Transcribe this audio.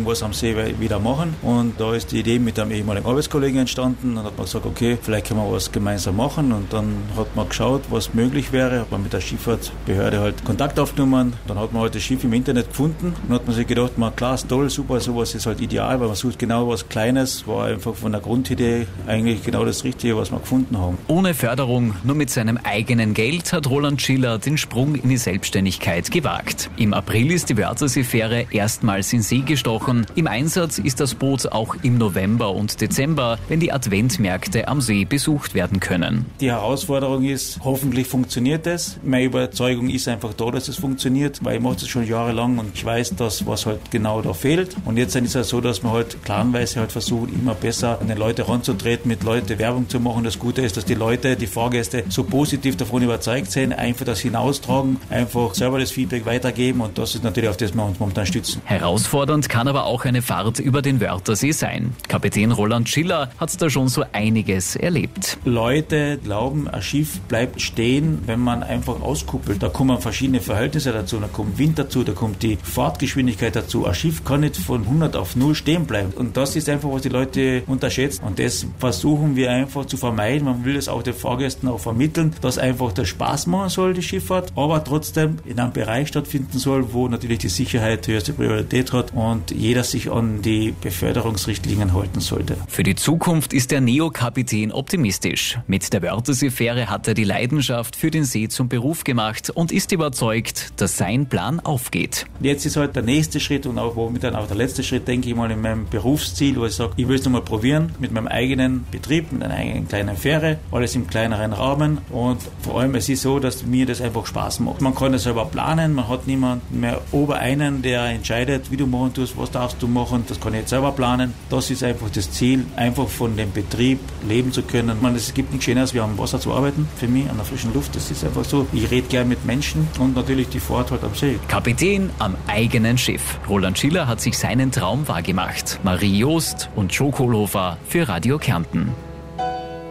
irgendwas am See wieder machen. Und da ist die Idee mit einem ehemaligen Arbeitskollegen entstanden. Dann hat man gesagt, okay, vielleicht können wir was gemeinsam machen. Und dann hat man geschaut, was möglich wäre. Hat man mit der Schifffahrtsbehörde halt Kontakt aufgenommen. Dann hat man halt das Schiff im Internet gefunden. Und hat man sich gedacht, klar, ist toll, super, sowas ist halt ideal, weil man sucht genau was Kleines. War einfach von der Grundidee eigentlich genau das Richtige, was wir gefunden haben. Ohne Förderung, nur mit seinem eigenen Geld hat Roland Schiller den Sprung in die Selbstständigkeit gewagt. Im April ist die Wörthersee-Fähre erstmals in See gestochen. Im Einsatz ist das Boot auch im November und Dezember, wenn die Adventmärkte am See besucht werden können. Die Herausforderung ist, hoffentlich funktioniert es. Meine Überzeugung ist einfach da, dass es funktioniert, weil ich mache das schon jahrelang und ich weiß, dass was halt genau da fehlt. Und jetzt ist es so, dass man halt planweise halt versucht, immer besser an die Leute ranzutreten, mit Leuten Werbung zu machen. Das Gute ist, dass die Leute, die Fahrgäste so positiv davon überzeugt sind, einfach das hinaustragen, einfach selber das Feedback weitergeben und das ist natürlich, auf das wir uns momentan stützen. Herausfordernd kann aber auch eine Fahrt über den Wörthersee sein. Kapitän Roland Schiller hat da schon so einiges erlebt. Leute glauben, ein Schiff bleibt stehen, wenn man einfach auskuppelt. Da kommen verschiedene Verhältnisse dazu, da kommt Wind dazu, da kommt die Fahrtgeschwindigkeit dazu. Ein Schiff kann nicht von 100 auf 0 stehen bleiben. Und das ist einfach, was die Leute unterschätzen. Und das versuchen wir einfach zu vermeiden. Man will es auch den Fahrgästen auch vermitteln, dass einfach der Spaß machen soll, die Schifffahrt, aber trotzdem in einem Bereich stattfinden soll, wo natürlich die Sicherheit höchste Priorität hat und jeder sich an die Beförderungsrichtlinien halten sollte. Für die Zukunft ist der Neo-Kapitän optimistisch. Mit der Wörthersee-Fähre hat er die Leidenschaft für den See zum Beruf gemacht und ist überzeugt, dass sein Plan aufgeht. Jetzt ist halt der nächste Schritt und auch womit dann auch der letzte Schritt, denke ich mal, in meinem Berufsziel, wo ich sage, ich will es nochmal probieren mit meinem eigenen Betrieb, mit einer eigenen kleinen Fähre, alles im kleineren Rahmen und vor allem es ist so, dass mir das einfach Spaß macht. Man kann das selber planen, man hat niemanden mehr ober einen, der entscheidet, wie du machen tust, was darfst du machen, das kann ich jetzt selber planen. Das ist einfach das Ziel, einfach von dem Betrieb leben zu können. Es gibt nichts Schöneres, wie am Wasser zu arbeiten, für mich, an der frischen Luft, das ist einfach so. Ich rede gerne mit Menschen und natürlich die Fahrt halt am See. Kapitän am eigenen Schiff. Roland Schiller hat sich seinen Traum wahrgemacht. Marie Joost und Joe Kohlhofer für Radio Kärnten.